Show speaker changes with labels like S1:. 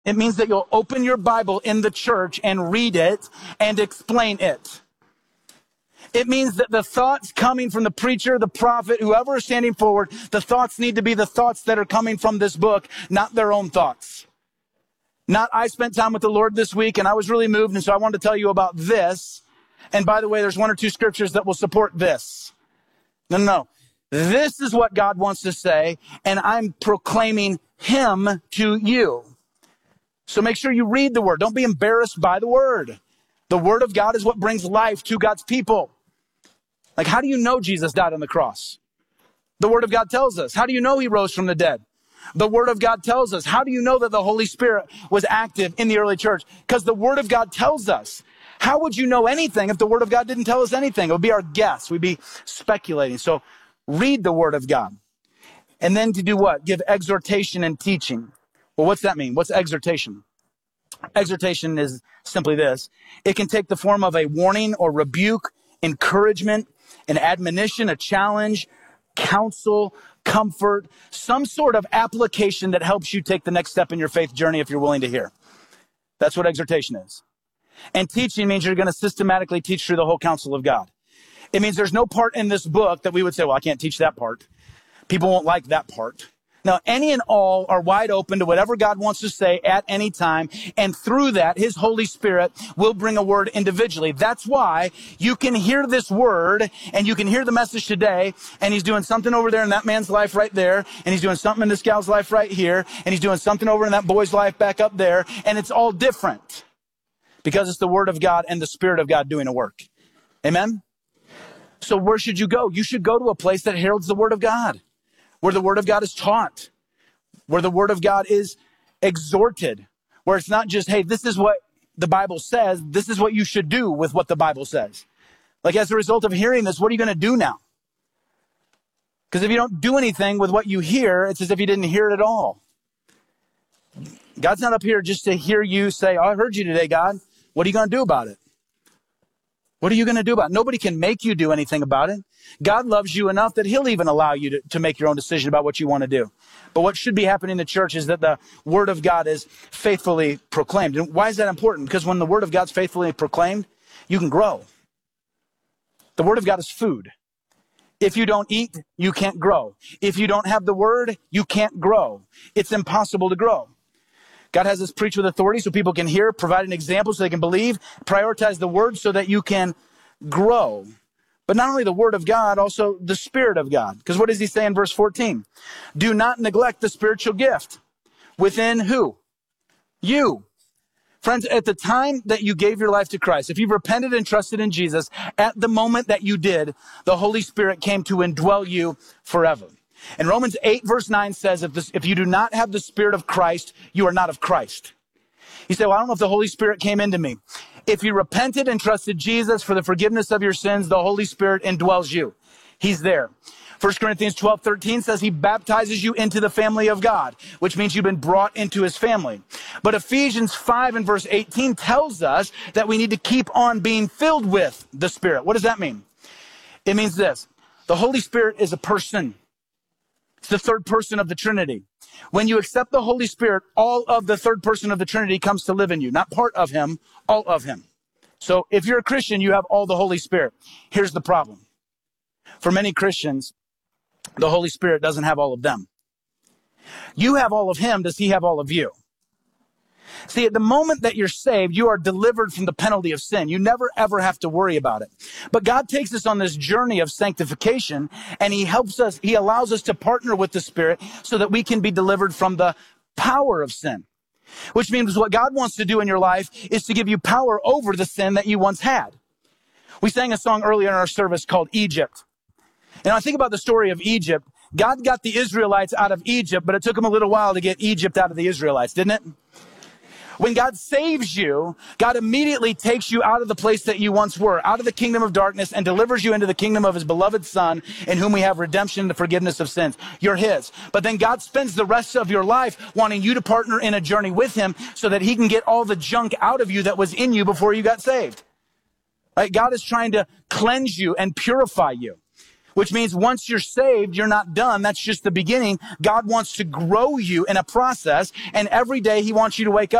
S1: It means that you'll open your Bible in the church and read it and explain it. It means that the thoughts coming from the preacher, the prophet, whoever is standing forward, the thoughts need to be the thoughts that are coming from this book, not their own thoughts. Not, I spent time with the Lord this week and I was really moved, and so I wanted to tell you about this. And by the way, there's one or two scriptures that will support this. No. This is what God wants to say, and I'm proclaiming him to you. So make sure you read the word. Don't be embarrassed by the word. The word of God is what brings life to God's people. Like, how do you know Jesus died on the cross? The word of God tells us. How do you know he rose from the dead? The word of God tells us. How do you know that the Holy Spirit was active in the early church? Because the word of God tells us. How would you know anything if the word of God didn't tell us anything? It would be our guess. We'd be speculating. So read the word of God. And then to do what? Give exhortation and teaching. Well, what's that mean? What's exhortation? Exhortation is simply this. It can take the form of a warning or rebuke, encouragement, an admonition, a challenge, counsel, comfort, some sort of application that helps you take the next step in your faith journey if you're willing to hear. That's what exhortation is. And teaching means you're going to systematically teach through the whole counsel of God. It means there's no part in this book that we would say, well, I can't teach that part. People won't like that part. Now, any and all are wide open to whatever God wants to say at any time. And through that, his Holy Spirit will bring a word individually. That's why you can hear this word and you can hear the message today. And he's doing something over there in that man's life right there. And he's doing something in this gal's life right here. And he's doing something over in that boy's life back up there. And it's all different because it's the word of God and the Spirit of God doing a work. Amen? So where should you go? You should go to a place that heralds the word of God, where the word of God is taught, where the word of God is exhorted, where it's not just, hey, this is what the Bible says. This is what you should do with what the Bible says. Like, as a result of hearing this, what are you going to do now? Because if you don't do anything with what you hear, it's as if you didn't hear it at all. God's not up here just to hear you say, oh, I heard you today, God. What are you going to do about it? What are you going to do about it? Nobody can make you do anything about it. God loves you enough that he'll even allow you to make your own decision about what you want to do. But what should be happening in the church is that the word of God is faithfully proclaimed. And why is that important? Because when the word of God's faithfully proclaimed, you can grow. The word of God is food. If you don't eat, you can't grow. If you don't have the word, you can't grow. It's impossible to grow. God has us preach with authority so people can hear, provide an example so they can believe, prioritize the word so that you can grow. But not only the word of God, also the Spirit of God. Because what does he say in verse 14? Do not neglect the spiritual gift. Within who? You. Friends, at the time that you gave your life to Christ, if you've repented and trusted in Jesus, at the moment that you did, the Holy Spirit came to indwell you forever. And Romans 8 verse 9 says, if you do not have the Spirit of Christ, you are not of Christ. You say, well, I don't know if the Holy Spirit came into me. If you repented and trusted Jesus for the forgiveness of your sins, the Holy Spirit indwells you. He's there. 1 Corinthians 12:13 says he baptizes you into the family of God, which means you've been brought into his family. But Ephesians 5 and verse 18 tells us that we need to keep on being filled with the Spirit. What does that mean? It means this. The Holy Spirit is a person. It's the third person of the Trinity. When you accept the Holy Spirit, all of the third person of the Trinity comes to live in you. Not part of him, all of him. So if you're a Christian, you have all the Holy Spirit. Here's the problem. For many Christians, the Holy Spirit doesn't have all of them. You have all of him. Does he have all of you? See, at the moment that you're saved, you are delivered from the penalty of sin. You never, ever have to worry about it. But God takes us on this journey of sanctification, and he helps us, he allows us to partner with the Spirit so that we can be delivered from the power of sin. Which means what God wants to do in your life is to give you power over the sin that you once had. We sang a song earlier in our service called Egypt. And I think about the story of Egypt. God got the Israelites out of Egypt, but it took him a little while to get Egypt out of the Israelites, didn't it? When God saves you, God immediately takes you out of the place that you once were, out of the kingdom of darkness, and delivers you into the kingdom of his beloved Son, in whom we have redemption and the forgiveness of sins. You're his. But then God spends the rest of your life wanting you to partner in a journey with him so that he can get all the junk out of you that was in you before you got saved. Right? God is trying to cleanse you and purify you. which means once you're saved, you're not done. That's just the beginning. God wants to grow you in a process, and every day he wants you to wake up